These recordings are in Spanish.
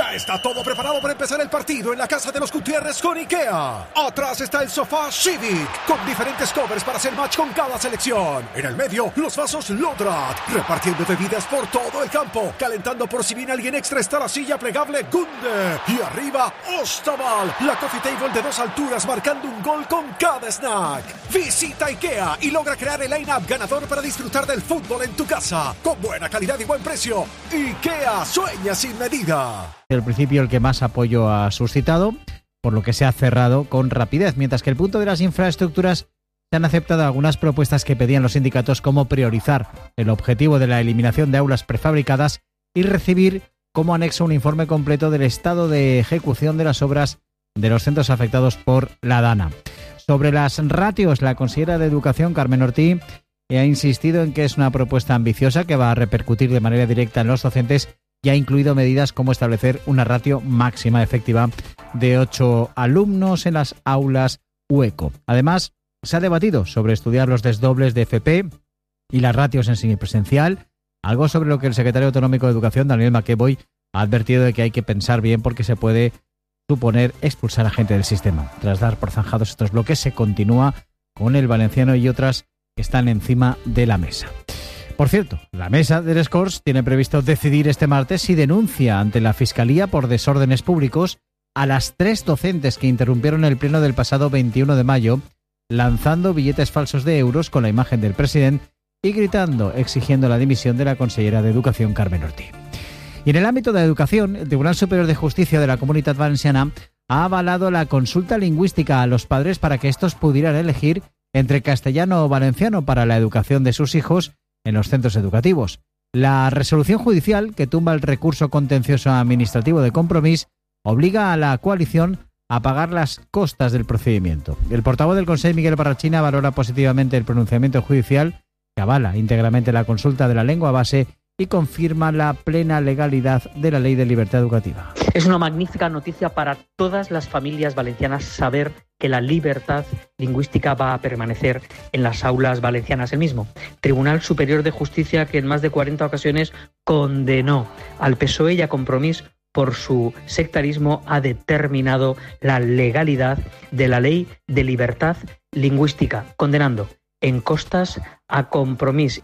Ya está todo preparado para empezar el partido en la casa de los Gutiérrez con IKEA. Atrás está el sofá Civic, con diferentes covers para hacer match con cada selección. En el medio, los vasos Lodrat, repartiendo bebidas por todo el campo. Calentando por si viene alguien extra está la silla plegable Gunde. Y arriba, Ostaval, la coffee table de 2 alturas marcando un gol con cada snack. Visita IKEA y logra crear el line-up ganador para disfrutar del fútbol en tu casa. Con buena calidad y buen precio. IKEA, sueña sin medida. Al principio el que más apoyo ha suscitado, por lo que se ha cerrado con rapidez, mientras que el punto de las infraestructuras se han aceptado algunas propuestas que pedían los sindicatos, como priorizar el objetivo de la eliminación de aulas prefabricadas y recibir como anexo un informe completo del estado de ejecución de las obras de los centros afectados por la DANA. Sobre las ratios, la consejera de Educación, Carmen Ortí, ha insistido en que es una propuesta ambiciosa que va a repercutir de manera directa en los docentes y ha incluido medidas como establecer una ratio máxima efectiva de 8 alumnos en las aulas UECO. Además, se ha debatido sobre estudiar los desdobles de FP y las ratios en semipresencial, algo sobre lo que el secretario autonómico de Educación, Daniel McEvoy, ha advertido de que hay que pensar bien porque se puede suponer expulsar a gente del sistema. Tras dar por zanjados estos bloques, se continúa con el valenciano y otras que están encima de la mesa. Por cierto, la mesa de Les Corts tiene previsto decidir este martes si denuncia ante la Fiscalía por desórdenes públicos a las 3 docentes que interrumpieron el pleno del pasado 21 de mayo, lanzando billetes falsos de euros con la imagen del presidente y gritando, exigiendo la dimisión de la consellera de Educación, Carmen Ortí. Y en el ámbito de la educación, el Tribunal Superior de Justicia de la Comunitat Valenciana ha avalado la consulta lingüística a los padres para que estos pudieran elegir entre castellano o valenciano para la educación de sus hijos en los centros educativos. La resolución judicial, que tumba el recurso contencioso administrativo de Compromís, obliga a la coalición a pagar las costas del procedimiento. El portavoz del Consell, Miguel Barrachina, valora positivamente el pronunciamiento judicial, que avala íntegramente la consulta de la lengua base y confirma la plena legalidad de la Ley de Libertad Educativa. Es una magnífica noticia para todas las familias valencianas saber que la libertad lingüística va a permanecer en las aulas valencianas. El mismo Tribunal Superior de Justicia, que en más de 40 ocasiones condenó al PSOE y a Compromís por su sectarismo, ha determinado la legalidad de la Ley de Libertad Lingüística, condenando en costas a Compromís.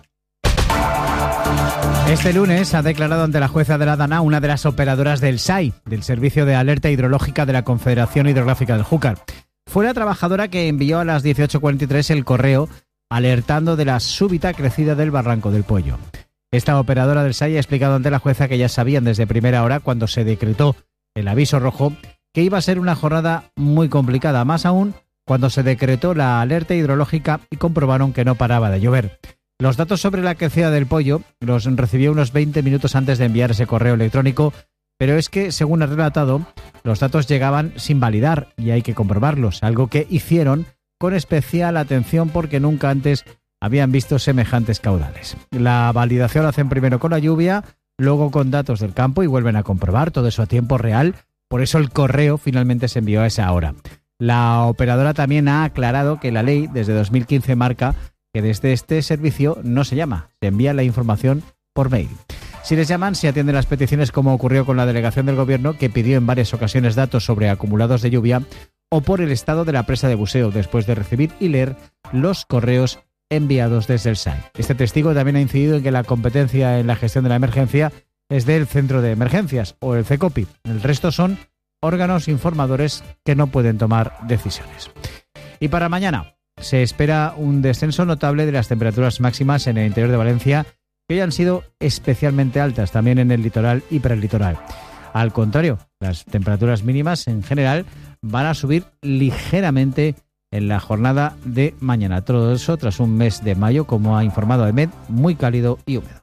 Este lunes ha declarado ante la jueza de la DANA una de las operadoras del SAI, del Servicio de Alerta Hidrológica de la Confederación Hidrográfica del Júcar. Fue la trabajadora que envió a las 18:43 el correo alertando de la súbita crecida del barranco del Pollo. Esta operadora del SAI ha explicado ante la jueza que ya sabían desde primera hora, cuando se decretó el aviso rojo, que iba a ser una jornada muy complicada, más aún cuando se decretó la alerta hidrológica y comprobaron que no paraba de llover. Los datos sobre la crecida del Pollo los recibió unos 20 minutos antes de enviar ese correo electrónico, pero es que, según ha relatado, los datos llegaban sin validar y hay que comprobarlos, algo que hicieron con especial atención porque nunca antes habían visto semejantes caudales. La validación la hacen primero con la lluvia, luego con datos del campo y vuelven a comprobar todo eso a tiempo real, por eso el correo finalmente se envió a esa hora. La operadora también ha aclarado que la ley desde 2015 marca que desde este servicio no se llama, se envía la información por mail. Si les llaman, se atienden las peticiones, como ocurrió con la delegación del gobierno, que pidió en varias ocasiones datos sobre acumulados de lluvia, o por el estado de la presa de buceo, después de recibir y leer los correos enviados desde el SAI. Este testigo también ha incidido en que la competencia en la gestión de la emergencia es del Centro de Emergencias, o el CECOPI. El resto son órganos informadores que no pueden tomar decisiones. Y para mañana se espera un descenso notable de las temperaturas máximas en el interior de Valencia, que hoy han sido especialmente altas, también en el litoral y prelitoral. Al contrario, las temperaturas mínimas en general van a subir ligeramente en la jornada de mañana. Todo eso tras un mes de mayo, como ha informado EMED, muy cálido y húmedo.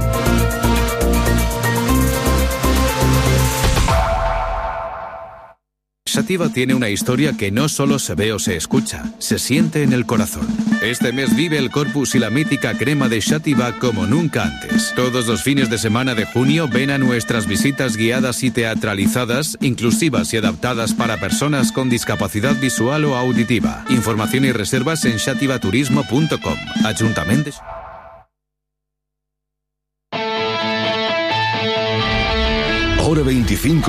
Sativa tiene una historia que no solo se ve o se escucha, se siente en el corazón. Este mes vive el Corpus y la mítica crema de Sativa como nunca antes. Todos los fines de semana de junio ven a nuestras visitas guiadas y teatralizadas, inclusivas y adaptadas para personas con discapacidad visual o auditiva. Información y reservas en sativaturismo.com. Ayuntamiento de... Hora 25.